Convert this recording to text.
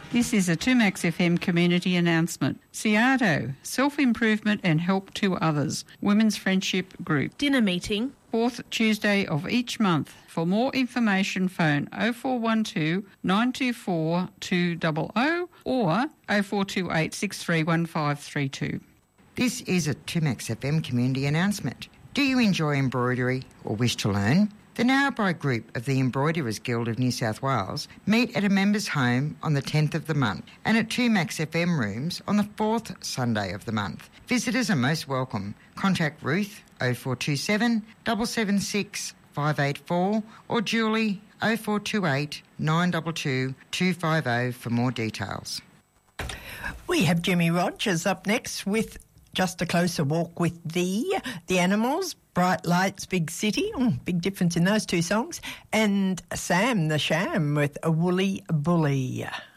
This is a 2Max FM community announcement. Ciardo, Self-Improvement and Help to Others, Women's Friendship Group. Dinner meeting. 4th Tuesday of each month. For more information, phone 0412 924 200 or 0428 631532. This is a 2Max FM community announcement. Do you enjoy embroidery or wish to learn? The Narrabri Group of the Embroiderers Guild of New South Wales meet at a members' home on the 10th of the month and at 2Max FM rooms on the 4th Sunday of the month. Visitors are most welcome. Contact Ruth 0427 776 584 or Julie 0428 922 250 for more details. We have Jimmy Rogers up next with Just a Closer Walk with The Animals, Bright Lights, Big City, big difference in those two songs, and Sam the Sham with A Woolly Bully.